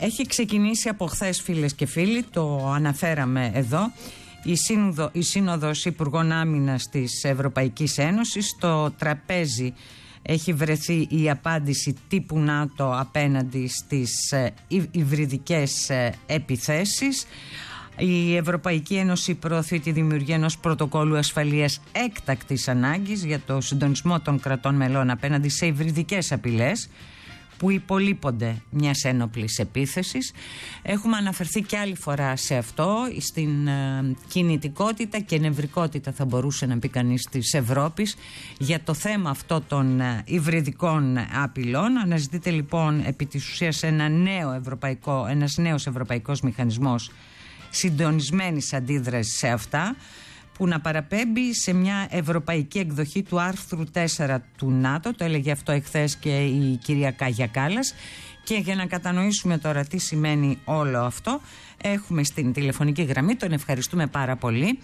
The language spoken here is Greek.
Έχει ξεκινήσει από χθες, φίλες και φίλοι, το αναφέραμε εδώ, η Σύνοδος Υπουργών Άμυνας της Ευρωπαϊκής Ένωσης. Στο τραπέζι έχει βρεθεί η απάντηση τύπου ΝΑΤΟ απέναντι στις υβριδικές επιθέσεις. Η Ευρωπαϊκή Ένωση προωθεί τη δημιουργία ενός πρωτοκόλου ασφαλείας έκτακτης ανάγκης για το συντονισμό των κρατών μελών απέναντι σε υβριδικές απειλές που υπολείπονται μιας ένοπλης επίθεσης. Έχουμε αναφερθεί και άλλη φορά σε αυτό, στην κινητικότητα και νευρικότητα, θα μπορούσε να πει κανείς, της Ευρώπης για το θέμα αυτό των υβριδικών απειλών. Αναζητείται λοιπόν επί της ουσίας ένας νέος ευρωπαϊκός μηχανισμός συντονισμένης αντίδρασης σε αυτά, που να παραπέμπει σε μια ευρωπαϊκή εκδοχή του άρθρου 4 του ΝΑΤΟ. Το έλεγε αυτό εχθές και η κυρία Κάγια Κάλλας. Και για να κατανοήσουμε τώρα τι σημαίνει όλο αυτό, έχουμε στην τηλεφωνική γραμμή, τον ευχαριστούμε πάρα πολύ,